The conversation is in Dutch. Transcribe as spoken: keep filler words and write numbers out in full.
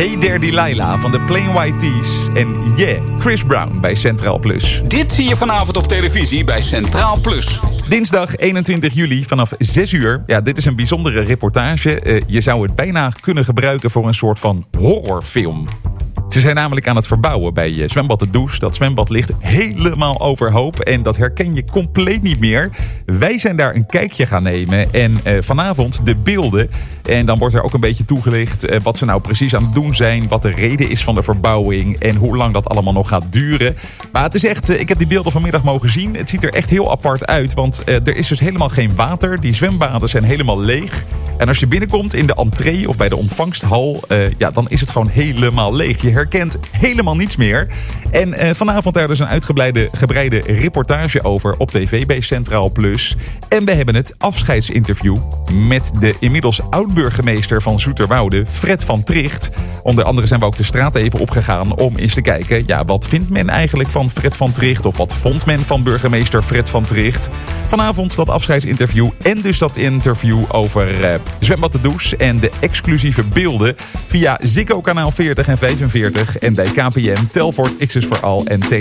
Hey There Delilah van de Plain White T's en Yeah, Chris Brown bij Centraal Plus. Dit zie je vanavond op televisie bij Centraal Plus. Dinsdag eenentwintig juli vanaf zes uur. Ja, dit is een bijzondere reportage. Uh, je zou het bijna kunnen gebruiken voor een soort van horrorfilm. Ze zijn namelijk aan het verbouwen bij uh, Zwembad de Douche. Dat zwembad ligt helemaal overhoop en dat herken je compleet niet meer. Wij zijn daar een kijkje gaan nemen en uh, vanavond de beelden. En dan wordt er ook een beetje toegelicht uh, wat ze nou precies aan het doen zijn. Wat de reden is van de verbouwing en hoe lang dat allemaal nog gaat duren. Maar het is echt, uh, ik heb die beelden vanmiddag mogen zien. Het ziet er echt heel apart uit, want uh, er is dus helemaal geen water. Die zwembaden zijn helemaal leeg. En als je binnenkomt in de entree of bij de ontvangsthal, uh, ja, dan is het gewoon helemaal leeg. Je herkent helemaal niets meer. En uh, vanavond daar dus een uitgebreide gebreide reportage over op tv bij Centraal Plus. En we hebben het afscheidsinterview met de inmiddels oud-burgemeester van Zoeterwoude, Fred van Tricht. Onder andere zijn we ook de straat even opgegaan om eens te kijken, ja, wat vindt men eigenlijk van Fred van Tricht? Of wat vond men van burgemeester Fred van Tricht? Vanavond dat afscheidsinterview en dus dat interview over uh, Zwembad de Douche en de exclusieve beelden via Ziggo kanaal veertig en vijfenveertig en bij K P N, Telfort, X is voor Al en Tele